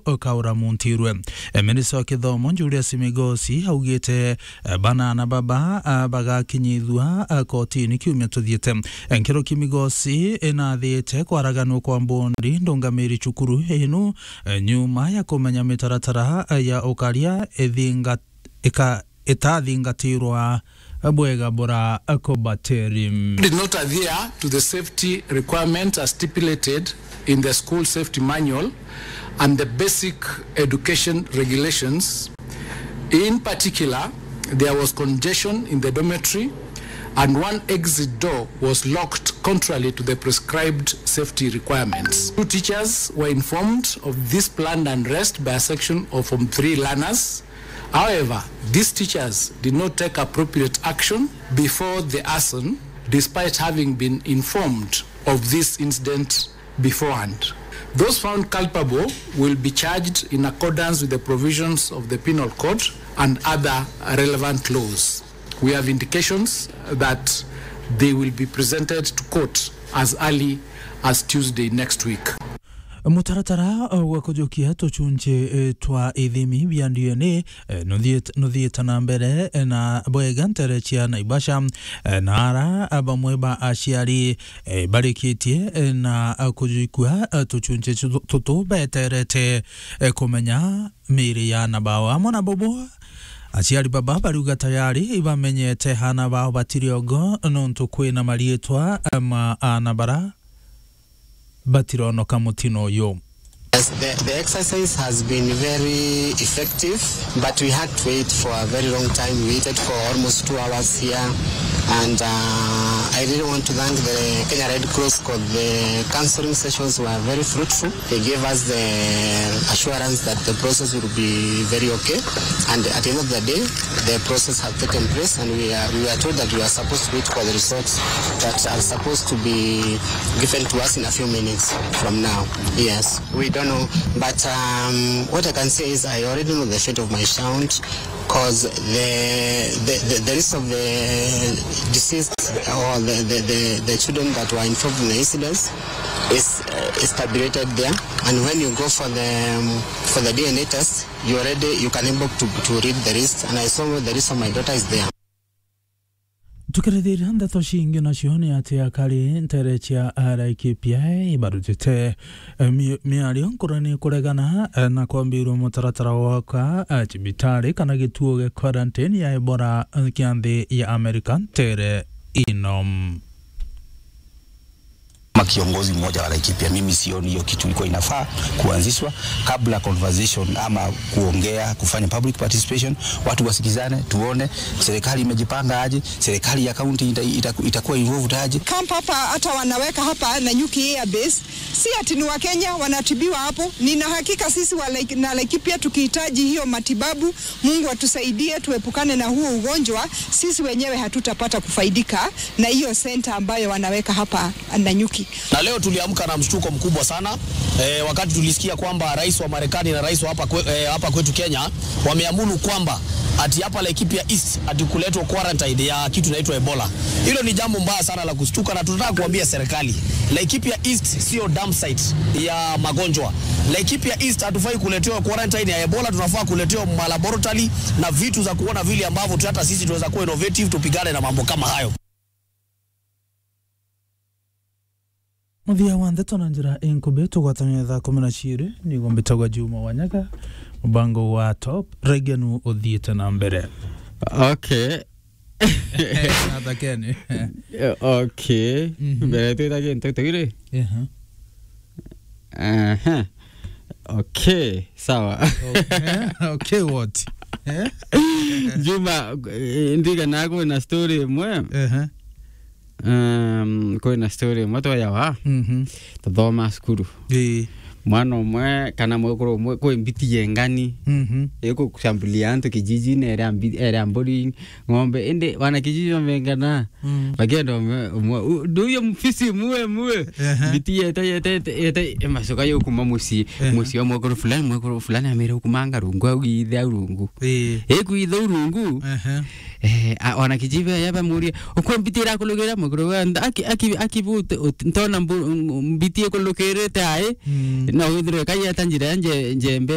Kaura Muntirwe. Minister wa Kithomo Julius Migosi augite bana na baba bagakinyithwa kotini kiumia tuthiete. Nkero Kimigosi enathiete kwaraganwo kwa mbondi ndungamiri cukuru inu nyuma ya kumenya mitaratara ya ukaria itathingatirwa bwega bora akobateri. Did not adhere to the safety requirements as stipulated in the school safety manual and the basic education regulations. In particular, there was congestion in the dormitory and one exit door was locked contrary to the prescribed safety requirements. 2 teachers were informed of this planned unrest by a section of Form 3 learners. However, these teachers did not take appropriate action before the arson, despite having been informed of this incident beforehand. Those found culpable will be charged in accordance with the provisions of the Penal Code and other relevant laws. We have indications that they will be presented to court as early as Tuesday next week. Mutaratara wa kujukia tuchunche twa ithimi bia DNA nuthieta na mbere na bwega nterechia Naivasha na ara bamweba aciari barikitie na kujikua tuchunche tutu beterete kumenya miri ya nabawa mona bobo. Aciari baba baruga tayari ibamenyete hana bao batiriogo nontu kwina marietwa ama anabara batirono kamutino yo. Yes, the exercise has been very effective, but we had to wait for a very long time. We waited for almost 2 hours here, and I really want to thank the Kenya Red Cross because the counseling sessions were very fruitful. They gave us the assurance that the process will be very okay, and at the end of the day, the process has taken place, and we were told that we are supposed to wait for the results that are supposed to be given to us in a few minutes from now. Yes, we don't know, but what I can say is I already know the fate of my child, because the rest of the deceased or the children that were involved in the incidents is tabulated there, and when you go for the DNA test, you can able to read the list, and I saw the list of my daughter is there. Tukiridhira ndato shingi na shioni ati akari nterechia Laikipia ibarutite miario nkurani kuregana na kwambiru mutaratara waka chibitari kana gituo ge quarantine ya Ebola kianthi ya Amerika tere inom. Kiongozi mmoja wa Laikipia, mimi sioni hiyo kitu ilikuwa inafaa kuanzishwa kabla conversation ama kuongea, kufanya public participation, watu wasikizane, tuone serikali imejipanga aje, serikali ya county itakuwa involved aje. Camp hapa hata wanaweka hapa na Nyuki Air Base, si ati ni wa Kenya wanatibiwa hapo. Nina hakika sisi na Laikipia tukihitaji hiyo matibabu, Mungu atusaidie tuepukane na huo ugonjwa, sisi wenyewe hatutapata kufaidika na hiyo center ambayo wanaweka hapa na Nyuki. Na leo tuliamka na mshtuko mkubwa sana wakati tulisikia kwamba rais wa Marekani na rais wa hapa kwetu Kenya wameamuru kwamba ati hapa Laikipia East ati kuletwa quarantine ya kitu inaitwa Ebola. Hilo ni jambo mbaya sana la kushtuka, na tunataka kuambia serikali Laikipia East sio dump site ya magonjwa. Laikipia East hatufai kuletewa quarantine ya Ebola, tunafaa kuletewa laboratory na vitu za kuona vile ambavyo hata sisi tunaweza kuwa innovative tupigane na mambo kama hayo. Muthia wanthe tonanjira inkubeto gwatanya thaa 12 ni gombetagwa Juma Wanyaga mubango wa top regenu uthiete na mbere. Okay. Natakeni. Okay. Mbere tuitake ntakire. Okay, sawa. Okay, what? Juma ndiga nako na story mwe. Koina story moto ya wa tadoma skuru mwana mwe kana mwekoro mwe ko mbitiye ngani eko kushambulia anto kijiji era mbori ngombe ende wana kijiji wamengana bagendo duyo mfisi muwe mbitiye ete masoka yo kumamusi musi mwekoro fulani amere kumanga rungu au idha rungu idha rungu wana kijiji yaba muri uko mbitira kulogera mwekoro akibu ntona mbitiye kulokere tae na udre kaya tanjira nje